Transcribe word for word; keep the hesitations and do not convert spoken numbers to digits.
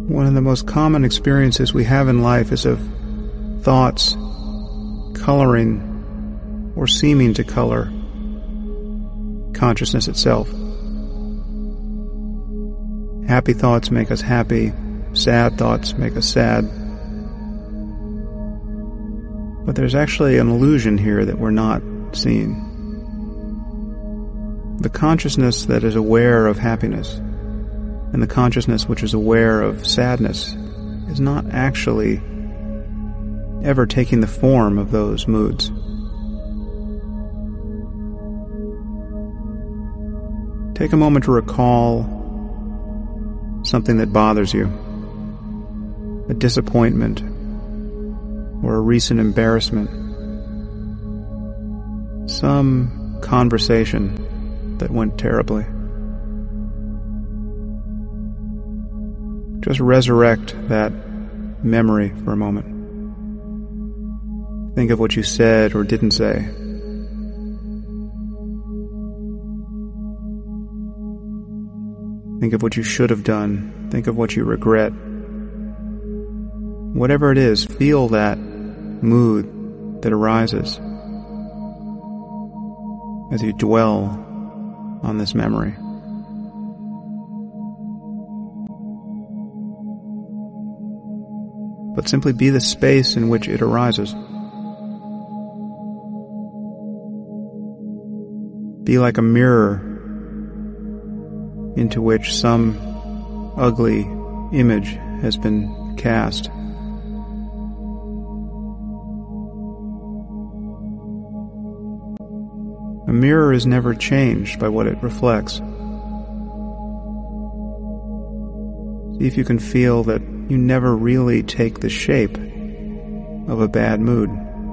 One of the most common experiences we have in life is of thoughts coloring or seeming to color consciousness itself. Happy thoughts make us happy, sad thoughts make us sad. But there's actually an illusion here that we're not seeing. The consciousness that is aware of happiness and the consciousness which is aware of sadness is not actually ever taking the form of those moods. Take a moment to recall something that bothers you, a disappointment or a recent embarrassment, some conversation that went terribly. Just resurrect that memory for a moment. Think of what you said or didn't say. Think of what you should have done. Think of what you regret. Whatever it is, feel that mood that arises as you dwell on this memory. But simply be the space in which it arises. Be like a mirror into which some ugly image has been cast. A mirror is never changed by what it reflects. See if you can feel that you never really take the shape of a bad mood.